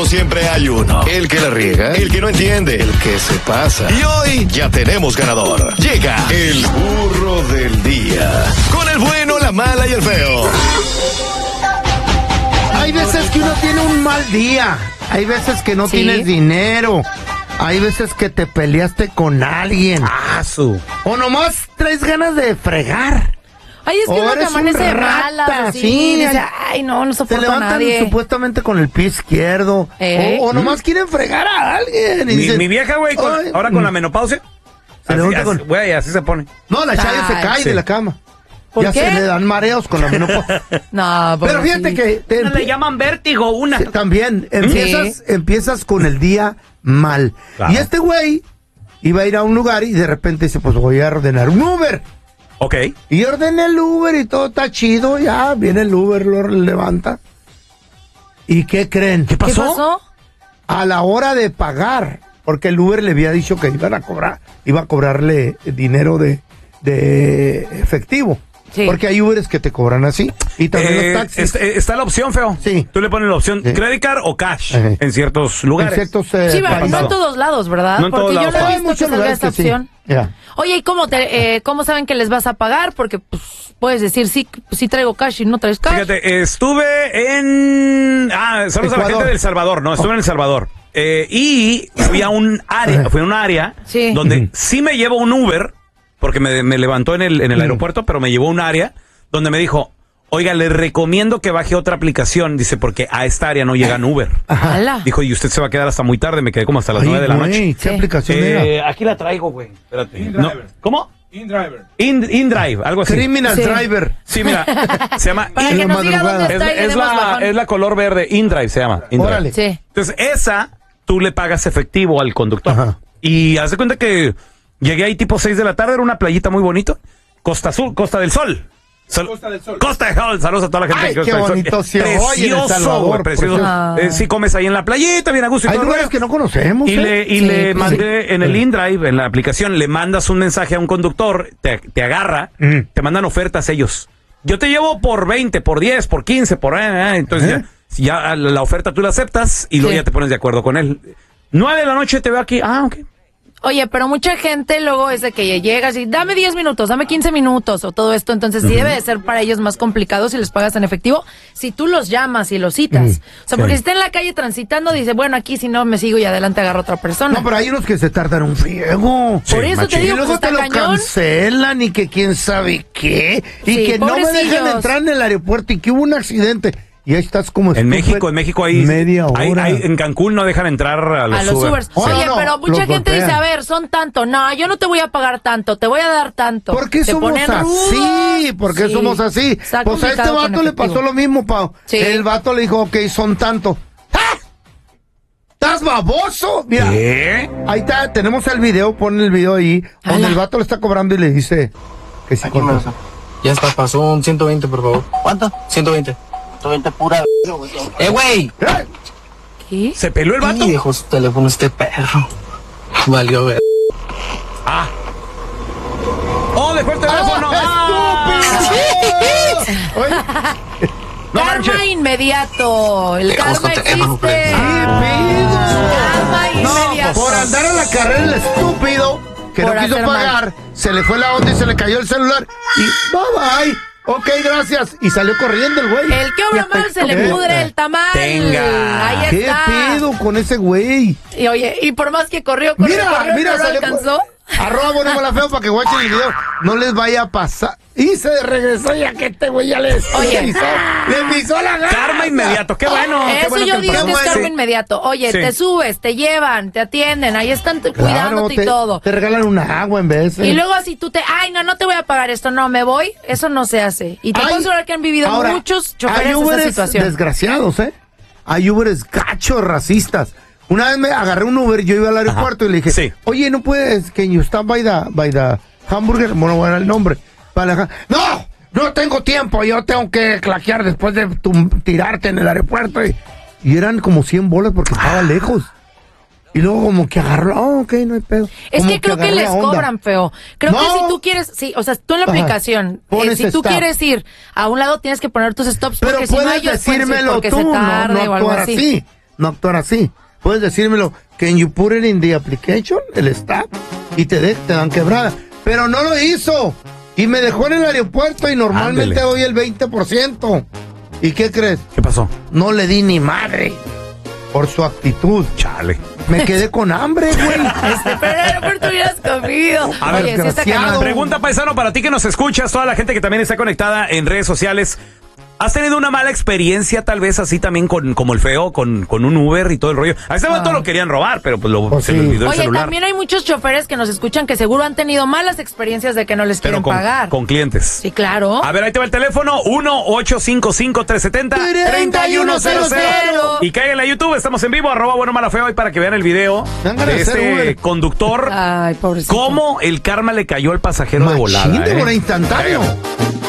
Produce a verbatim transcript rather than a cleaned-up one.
Siempre hay uno, el que la riega, el que no entiende, el que se pasa. Y hoy ya tenemos ganador. Llega el burro del día, con el bueno, la mala y el feo. Hay veces que uno tiene un mal día, hay veces que no ¿Sí? tienes dinero, hay veces que te peleaste con alguien. Ah, su. O nomás traes ganas de fregar. Ay, es que uno te amanece malas, así, sí, dice, ay, no, no soporto se levantan a nadie. Supuestamente con el pie izquierdo, ¿Eh? o, o nomás ¿Mm? quieren fregar a alguien. Y mi, dicen, mi vieja, güey, ahora con la menopausia, se así, así, con... güey, así se pone. No, la Chayo se cae sí. de la cama. ¿Por ya qué? se le dan mareos con la menopausia. No, pero fíjate sí. que... Te no, le llaman vértigo, una. Sí, también, empiezas, sí. empiezas con el día mal. Claro. Y este güey iba a ir a un lugar y de repente dice, pues voy a ordenar un Uber. Ok. Y ordené el Uber y todo está chido, ya viene el Uber, lo levanta. ¿Y qué creen? ¿Qué pasó? ¿Qué pasó? A la hora de pagar, porque el Uber le había dicho que iban a cobrar, iba a cobrarle dinero de, de efectivo. Sí. Porque hay Uberes que te cobran así. Y también eh, los taxis. Está, está la opción, feo. Sí. Tú le pones la opción sí. credit card o cash Ajá. en ciertos lugares. En ciertos, eh, sí, pero no en todos lados, ¿verdad? No en Porque todos yo lados. no he visto que salga esta opción. Sí. Yeah. Oye, ¿y cómo, te, eh, cómo saben que les vas a pagar? Porque pues, puedes decir, sí, sí traigo cash y no traes cash. Fíjate, estuve en... Ah, saludos a la gente de El Salvador. No, estuve oh. en El Salvador. Eh, y había un área, fue un área sí. donde uh-huh. sí me llevo un Uber, porque me, me levantó en el, en el uh-huh. aeropuerto, pero me llevó un área donde me dijo, oiga, le recomiendo que baje otra aplicación, dice, porque a esta área no llegan Uber. Ajá. Dijo, y usted se va a quedar hasta muy tarde, me quedé como hasta las nueve de la noche. ¿Qué sí. aplicación eh, era? Aquí la traigo, güey. Espérate. No. ¿Cómo? InDriver. In, InDrive, algo así. Criminal sí. Driver. Sí, mira, se llama... Para que nos diga dónde está es, es, la, es la color verde, InDrive se llama. InDrive. Órale. Sí. Entonces, esa, tú le pagas efectivo al conductor. Ajá. Y haz de cuenta que llegué ahí tipo seis de la tarde, era una playita muy bonito. Costa Azul, Costa del Sol. Sol, Costa del Sol. Costa del Sol. Saludos a toda la gente. Ay, que qué bonito se oye en El Salvador, precioso. Ah. Eh, sí comes ahí en la playita, bien a gusto. Y hay todo lugares que no conocemos. Y ¿eh? le, y sí, le sí. mandé sí. en el InDrive, en la aplicación, le mandas un mensaje a un conductor, te, te agarra, mm. te mandan ofertas ellos. Yo te llevo por veinte, por diez, por quince, por... Eh, eh. Entonces ¿Eh? ya, ya la oferta tú la aceptas y luego sí. ya te pones de acuerdo con él. Nueve de la noche te veo aquí. Ah, ok. Oye, pero mucha gente luego es de que llegas y dame diez minutos, dame quince minutos o todo esto, entonces uh-huh. sí debe de ser para ellos más complicado si les pagas en efectivo, si tú los llamas y los citas. Uh-huh. O sea, porque sí. si está en la calle transitando, dice, bueno, aquí si no me sigo y adelante agarro a otra persona. No, pero hay unos que se tardan un friego. Sí, por eso machín. te digo, y luego pues, te lo cañón. cancelan y que quién sabe qué, y sí, que no me dejan entrar en el aeropuerto y que hubo un accidente. Y ahí estás como... En México, en México hay... Media hora. Hay, hay, en Cancún no dejan entrar a los, a los Ubers. Uber. Oye, no, pero mucha gente golpean. dice, a ver, son tanto. No, yo no te voy a pagar tanto, te voy a dar tanto. ¿Por qué te somos así? ¿Por qué sí. somos así? Está pues a este vato le pasó lo mismo, Pau. Sí. El vato le dijo, ok, son tanto. ¡Ah! ¿Estás baboso? Mira, ¿Qué? Ahí está, tenemos el video, pon el video ahí, Ala. donde el vato le está cobrando y le dice que sí. Ya está, pasó un ciento veinte, por favor. ¿Cuánto? ciento veinte. ciento veinte pura... ¡Eh, güey! ¿Qué? ¿Se peló el vato? Y dejó su teléfono este perro. Valió ver. Ah. ¡Oh, dejó el teléfono! ¡Ah, estúpido! No karma manches. Inmediato. El karma existe. ¿Qué Karma inmediato. Por andar a la carrera el estúpido que por no quiso pagar, mal. Se le fue la onda y se le cayó el celular y bye bye. Ok, gracias. Y salió corriendo el güey. El que obra mal se le pudre el tamal. Venga. Ahí ¿Qué está. pedo con ese güey? Y oye, y por más que corrió, corrió, mira, corrió, mira, no lo alcanzó. Arroba Bonemo la Feo para que guachen el video. No les vaya a pasar. Y se regresó ya que este güey ya les Oye, pisó, le pisó la gana. Karma inmediato, qué bueno. Eso qué bueno yo que digo que es karma sí. inmediato. Oye, sí. te subes, te llevan, te atienden, ahí están claro, cuidándote te, y todo. Te regalan una agua en vez. Y luego así tú te, ay, no, no te voy a pagar esto, no, me voy. Eso no se hace. Y te puedo asegurar que han vivido ahora, muchos choferes en esa situación. Desgraciados, ¿eh? Hay Uberes gachos, racistas. Una vez me agarré un Uber, yo iba al aeropuerto. Ajá. Y le dije, sí. oye, ¿no puedes, can you stop by the, by the hamburger? Bueno, bueno, el nombre. Para la, ¡no! No tengo tiempo, yo tengo que claquear después de tu, tirarte en el aeropuerto. Y, y eran como cien bolas porque estaba ah. lejos. Y luego como que agarró, oh, ok, no hay pedo. Es como que creo que, que les cobran, feo. Creo no. que si tú quieres, sí, o sea, tú en la aplicación, eh, si tú stop. quieres ir a un lado tienes que poner tus stops pero porque si no ellos decírmelo porque tú, se tarde no, no o algo así. así. no actuar así. Puedes decírmelo, can you put it in the application, el staff, y te, de, te dan quebrada. Pero no lo hizo. Y me dejó en el aeropuerto y normalmente Ándele. doy el veinte por ciento. ¿Y qué crees? ¿Qué pasó? No le di ni madre por su actitud. Chale. Me quedé con hambre, güey. Este, pero en el aeropuerto hubieras comido. A ver, Oye, sí está desgraciado. cagado. Pregunta, paisano, para ti que nos escuchas, toda la gente que también está conectada en redes sociales. ¿Has tenido una mala experiencia tal vez así también con como el feo, con, con un Uber y todo el rollo? A este momento Ah. lo querían robar, pero pues, lo, Pues se le sí. olvidó el Oye, celular. también hay muchos choferes que nos escuchan que seguro han tenido malas experiencias de que no les Pero quieren con, pagar. con clientes. Sí, claro. A ver, ahí te va el teléfono, uno ocho cinco cinco, tres siete cero, tres uno cero cero. Y caigan a YouTube, estamos en vivo, arroba bueno mala feo, y para que vean el video Ándale, de hacer este Uber. conductor, Ay, pobrecito. cómo el karma le cayó al pasajero de volada. Machín de ¿eh? volada, instantáneo. Cáiganle.